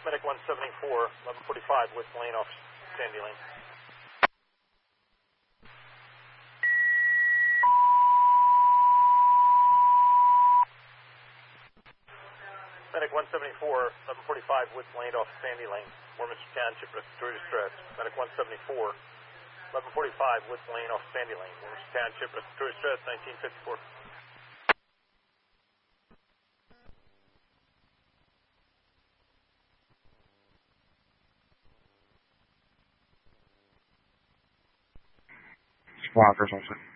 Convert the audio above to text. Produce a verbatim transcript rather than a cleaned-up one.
Medic one seventy-four, eleven forty-five, Woods Lane off Sandy Lane. Medic one seventy-four, eleven forty-five, Woods Lane off Sandy Lane. Warminster Township, respiratory distress. Medic one seventy-four, eleven forty-five, Woods Lane off Sandy Lane. Warminster Township, respiratory distress, nineteen fifty-four. Squawk or something.